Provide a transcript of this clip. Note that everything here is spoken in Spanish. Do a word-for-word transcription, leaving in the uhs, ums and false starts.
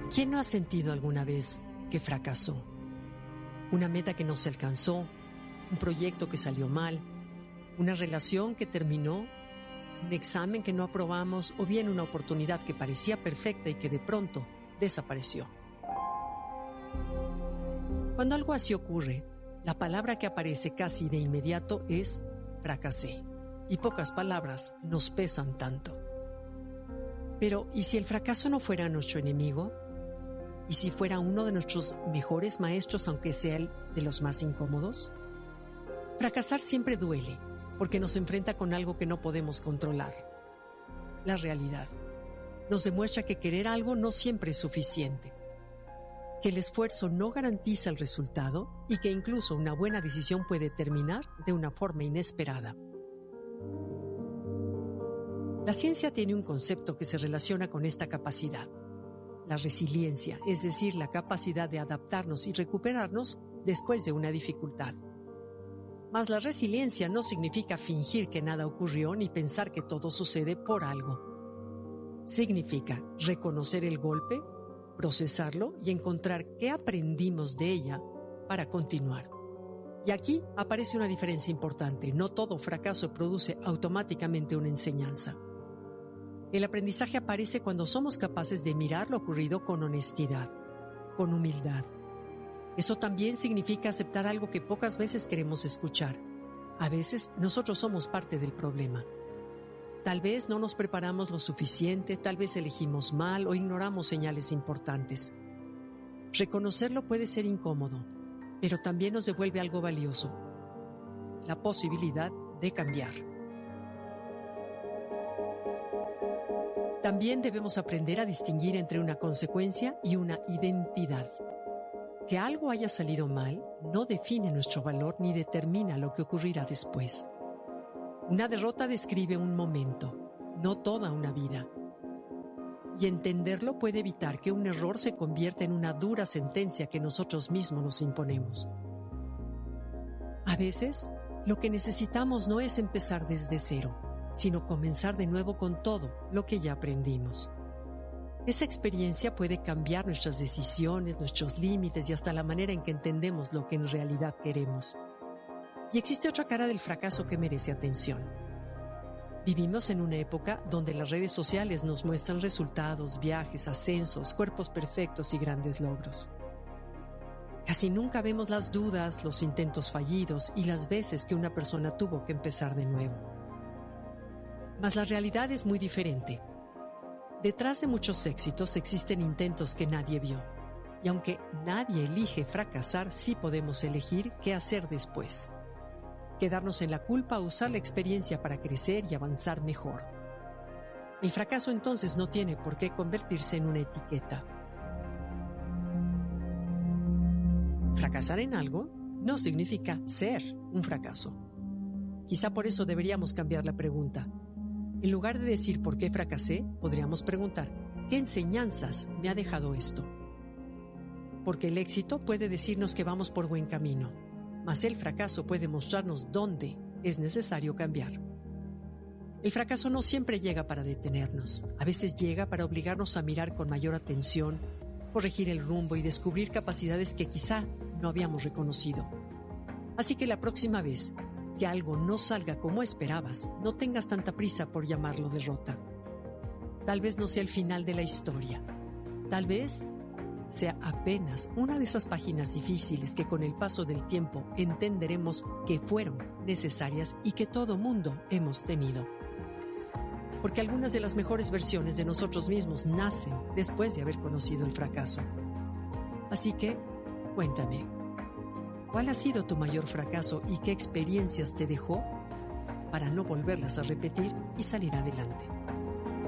¿Quién no ha sentido alguna vez que fracasó? Una meta que no se alcanzó, un proyecto que salió mal, una relación que terminó, un examen que no aprobamos o bien una oportunidad que parecía perfecta y que de pronto desapareció. Cuando algo así ocurre, la palabra que aparece casi de inmediato es fracasé, y pocas palabras nos pesan tanto. Pero, ¿y si el fracaso no fuera nuestro enemigo? ¿Y si fuera uno de nuestros mejores maestros, aunque sea el de los más incómodos? Fracasar siempre duele, porque nos enfrenta con algo que no podemos controlar. La realidad nos demuestra que querer algo no siempre es suficiente, que el esfuerzo no garantiza el resultado y que incluso una buena decisión puede terminar de una forma inesperada. La ciencia tiene un concepto que se relaciona con esta capacidad: la resiliencia, es decir, la capacidad de adaptarnos y recuperarnos después de una dificultad. Mas la resiliencia no significa fingir que nada ocurrió ni pensar que todo sucede por algo. Significa reconocer el golpe, procesarlo y encontrar qué aprendimos de ella para continuar. Y aquí aparece una diferencia importante: no todo fracaso produce automáticamente una enseñanza. El aprendizaje aparece cuando somos capaces de mirar lo ocurrido con honestidad, con humildad. Eso también significa aceptar algo que pocas veces queremos escuchar. A veces nosotros somos parte del problema. Tal vez no nos preparamos lo suficiente, tal vez elegimos mal o ignoramos señales importantes. Reconocerlo puede ser incómodo, pero también nos devuelve algo valioso: la posibilidad de cambiar. También debemos aprender a distinguir entre una consecuencia y una identidad. Que algo haya salido mal no define nuestro valor ni determina lo que ocurrirá después. Una derrota describe un momento, no toda una vida. Y entenderlo puede evitar que un error se convierta en una dura sentencia que nosotros mismos nos imponemos. A veces, lo que necesitamos no es empezar desde cero, sino comenzar de nuevo con todo lo que ya aprendimos. Esa experiencia puede cambiar nuestras decisiones, nuestros límites y hasta la manera en que entendemos lo que en realidad queremos. Y existe otra cara del fracaso que merece atención. Vivimos en una época donde las redes sociales nos muestran resultados, viajes, ascensos, cuerpos perfectos y grandes logros. Casi nunca vemos las dudas, los intentos fallidos y las veces que una persona tuvo que empezar de nuevo. Mas la realidad es muy diferente. Detrás de muchos éxitos existen intentos que nadie vio. Y aunque nadie elige fracasar, sí podemos elegir qué hacer después. Quedarnos en la culpa o usar la experiencia para crecer y avanzar mejor. El fracaso entonces no tiene por qué convertirse en una etiqueta. Fracasar en algo no significa ser un fracaso. Quizá por eso deberíamos cambiar la pregunta. En lugar de decir ¿por qué fracasé?, podríamos preguntar ¿qué enseñanzas me ha dejado esto? Porque el éxito puede decirnos que vamos por buen camino, mas el fracaso puede mostrarnos dónde es necesario cambiar. El fracaso no siempre llega para detenernos, a veces llega para obligarnos a mirar con mayor atención, corregir el rumbo y descubrir capacidades que quizá no habíamos reconocido. Así que la próxima vez que algo no salga como esperabas, no tengas tanta prisa por llamarlo derrota. Tal vez no sea el final de la historia. Tal vez sea apenas una de esas páginas difíciles que con el paso del tiempo entenderemos que fueron necesarias y que todo mundo hemos tenido. Porque algunas de las mejores versiones de nosotros mismos nacen después de haber conocido el fracaso. Así que, cuéntame, ¿cuál ha sido tu mayor fracaso y qué experiencias te dejó para no volverlas a repetir y salir adelante?